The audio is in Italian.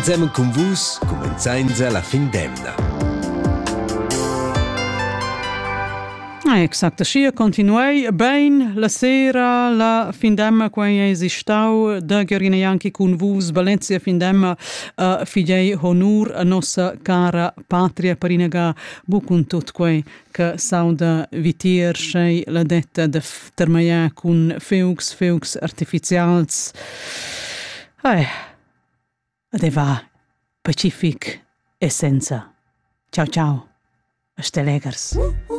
Ensemen con vus cumenzainza la fin d'emna. Exact, aschi continuei bein la sera, la fin d'emma quai esistau da Gheorghina Ianchi cun vus Valencia fin d'emma fidei honor a nossa cara patria per inaga bu cun tot quai che sau da vitier schei la detta da termaia cun feugs artificials. Adeva pacific essenza. Ciao ciao, a ste legers.